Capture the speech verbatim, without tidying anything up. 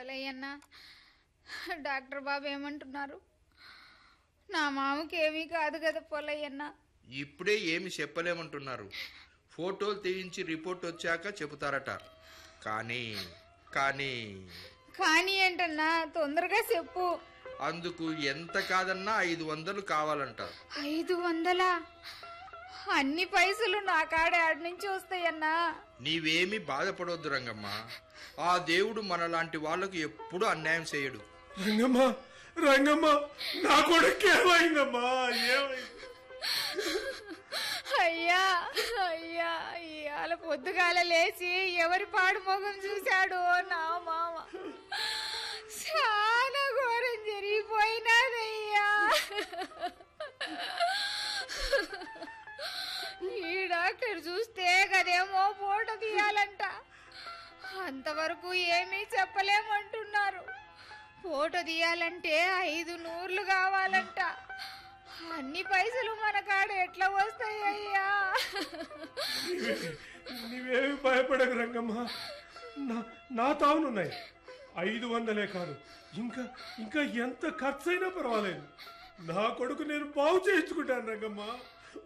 పోలయ్యన్న, doctor బాబు ఏమంటున్నారు? నా మామకి ఏమీ కాదు కదా పోలయ్యన్న. ఇప్పుడే ఏమి చెప్పలేమంటున్నారు. ఫోటోలు తీయించి రిపోర్ట్ వచ్చాక చెబుతారట. కానీ కానీ కానీ ఏంటన్నా, తొందరగా చెప్పు. అందుకు ఎంత కాదన్నా ఐదు వందలు కావాలంట. ఐదు వందలా? అన్ని పైసలు నా కాడ ఆడి నుంచి వస్తాయన్నా. నీవేమి బాధపడవద్దు రంగమ్మ. ఆ దేవుడు మనలాంటి వాళ్ళకు ఎప్పుడు అన్యాయం చేయడు. రంగమ్మ రంగమ్మ నా కొడుకు ఏమైందమ్మా? ఏమైంది? అయ్యా అయ్యా, ఇవాళ పొద్దుగాల లేచి ఎవరి పాడు మొగం చూశాడు నా మామ. చాలా ఘోరం జరిగిపోయినాదయ్యా. ఈ డాక్టర్ చూస్తే కదేమో ఫోటో తీయాలంట. అంతవరకు ఏమీ చెప్పలేమంటున్నారు. ఫోటో తీయాలంటే ఐదు నూర్లు కావాలంట. అన్ని పైసలు మన కాడ ఎట్లా వస్తాయ్యా? నీవేమి భయపడకు రంగమ్మ, నా నా తావునున్నాయి. ఐదు వందలే కాదు, ఇంకా ఇంకా ఎంత ఖర్చు అయినా పర్వాలేదు. నా కొడుకు నేను బాగు చేయించుకుంటాను రంగమ్మ.